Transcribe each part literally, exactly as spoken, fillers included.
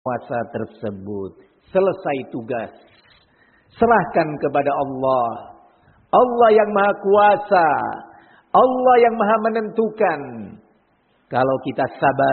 puasa tersebut. Selesai tugas. Serahkan kepada Allah. Allah yang maha kuasa. Allah yang maha menentukan. Kalau kita sabar,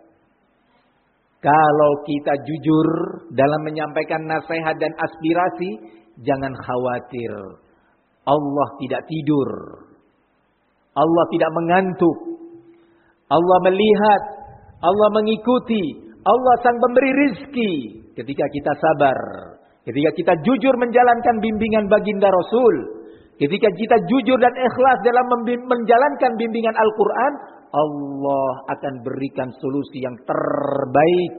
kalau kita jujur dalam menyampaikan nasihat dan aspirasi, jangan khawatir. Allah tidak tidur. Allah tidak mengantuk. Allah melihat. Allah mengikuti. Allah sang pemberi rizki. Ketika kita sabar. Ketika kita jujur menjalankan bimbingan baginda Rasul. Ketika kita jujur dan ikhlas dalam menjalankan bimbingan Al-Quran. Allah akan berikan solusi yang terbaik.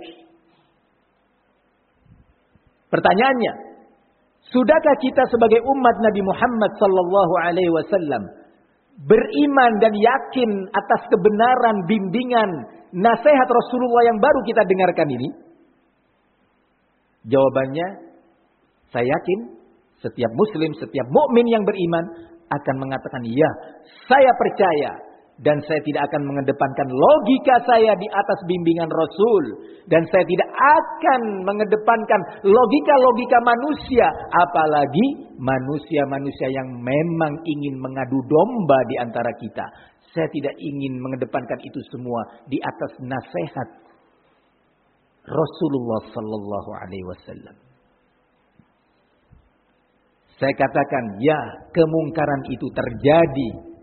Pertanyaannya, sudahkah kita sebagai umat Nabi Muhammad sallallahu alaihi wasallam beriman dan yakin atas kebenaran bimbingan nasihat Rasulullah yang baru kita dengarkan ini? Jawabannya, saya yakin setiap muslim, setiap mukmin yang beriman akan mengatakan, ya, saya percaya. Dan saya tidak akan mengedepankan logika saya di atas bimbingan Rasul. Dan saya tidak akan mengedepankan logika-logika manusia. Apalagi manusia-manusia yang memang ingin mengadu domba di antara kita. Saya tidak ingin mengedepankan itu semua di atas nasihat Rasulullah sallallahu alaihi wasallam. Saya katakan, ya, kemungkaran itu terjadi.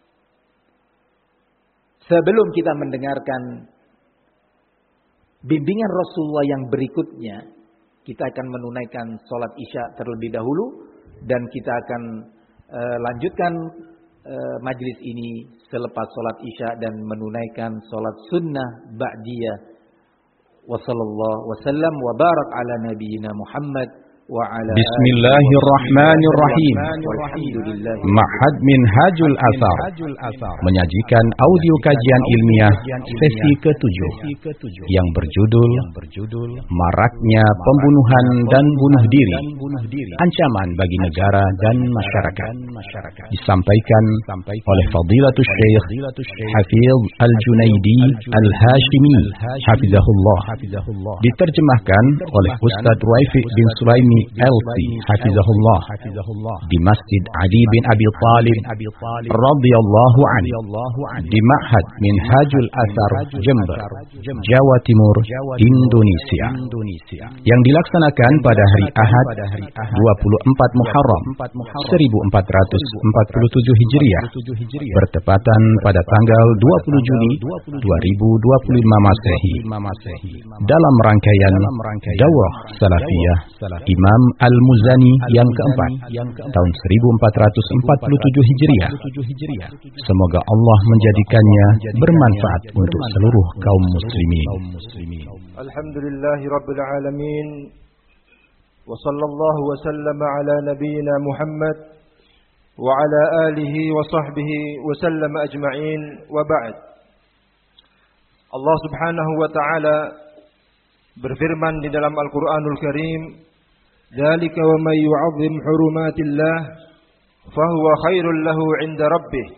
Sebelum kita mendengarkan bimbingan Rasulullah yang berikutnya, kita akan menunaikan sholat isya terlebih dahulu. Dan kita akan uh, lanjutkan uh, majlis ini selepas sholat isya dan menunaikan sholat sunnah ba'diyah. Wa sallallahu wa sallam wa barak ala nabiyyina Muhammad. Bismillahirrahmanirrahim. Ma'had Minhajul Athar menyajikan audio kajian ilmiah sesi ketujuh yang berjudul Maraknya Pembunuhan dan Bunuh Diri, Ancaman bagi Negara dan Masyarakat. Disampaikan oleh Fadilatul Syekh Hafiz Al-Junaidi Al-Hashimi Hafizahullah. Diterjemahkan oleh Ustaz Raifiq bin Sulaimi L C Hafizahullah di Masjid Ali bin Abi Talib radhiyallahu anhu di Ma'had Minhajul Athar Jember, Jawa Timur, Indonesia, yang dilaksanakan pada hari Ahad dua puluh empat Muharram seribu empat ratus empat puluh tujuh Hijriah bertepatan pada tanggal dua puluh Juni dua ribu dua puluh lima Masehi, dalam rangkaian Daurah Salafiyah Imam Al-Muzani yang keempat tahun seribu empat ratus empat puluh tujuh Hijriah. Semoga Allah menjadikannya bermanfaat untuk seluruh kaum muslimin. Alhamdulillahirabbil alamin. Wa sallallahu wa sallama ala nabiyyina Muhammad wa ala alihi wa sahbihi wa sallama ajma'in, wa ba'd. Allah Subhanahu wa taala berfirman di dalam Al-Qur'anul Karim, "Dzalika wa may yu'azzim hurumatillah fahuwa khairul lahu 'inda rabbih."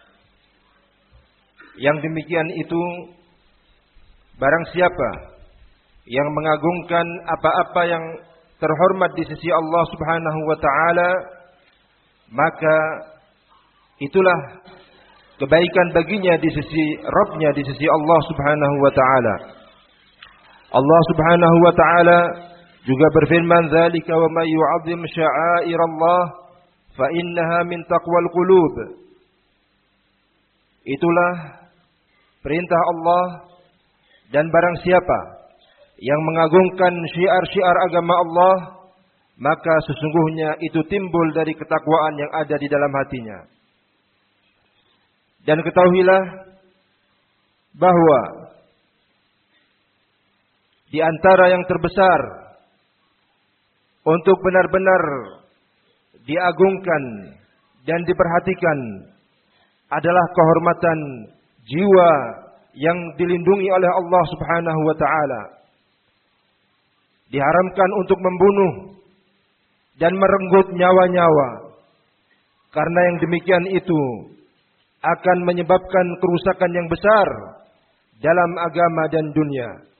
Yang demikian itu, barang siapa yang mengagungkan apa-apa yang terhormat di sisi Allah Subhanahu wa taala, maka itulah kebaikan baginya di sisi Rabb-nya, di sisi Allah Subhanahu wa taala. Allah Subhanahu wa taala juga berfirman, "Dzalika wa may yu'azzim sya'airallah fa innaha min taqwal qulub." Itulah perintah Allah, dan barang siapa yang mengagungkan syiar-syiar agama Allah, maka sesungguhnya itu timbul dari ketakwaan yang ada di dalam hatinya. Dan ketahuilah bahwa di antara yang terbesar untuk benar-benar diagungkan dan diperhatikan adalah kehormatan jiwa yang dilindungi oleh Allah Subhanahu wa taala. Diharamkan untuk membunuh dan merenggut nyawa-nyawa, karena yang demikian itu akan menyebabkan kerusakan yang besar dalam agama dan dunia.